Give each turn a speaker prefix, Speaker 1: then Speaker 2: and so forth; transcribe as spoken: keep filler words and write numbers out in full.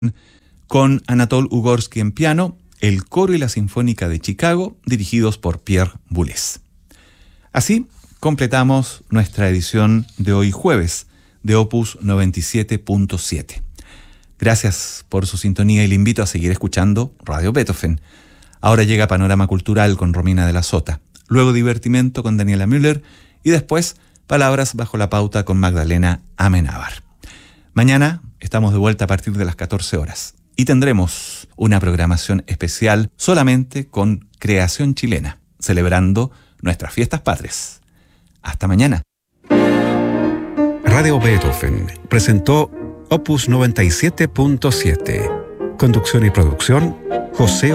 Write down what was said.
Speaker 1: con Anatol Ugorsky en piano, el coro y la Sinfónica de Chicago, dirigidos por Pierre Boulez. Así completamos nuestra edición de hoy jueves de Opus noventa y siete punto siete. Gracias por su sintonía y le invito a seguir escuchando Radio Beethoven. Ahora llega Panorama Cultural con Romina de la Sota, luego Divertimento con Daniela Müller y después Palabras bajo la pauta con Magdalena Amenábar. Mañana estamos de vuelta a partir de las catorce horas y tendremos una programación especial solamente con creación chilena, celebrando nuestras fiestas patrias. Hasta mañana.
Speaker 2: Radio Beethoven presentó Opus noventa y siete punto siete. Conducción y producción, José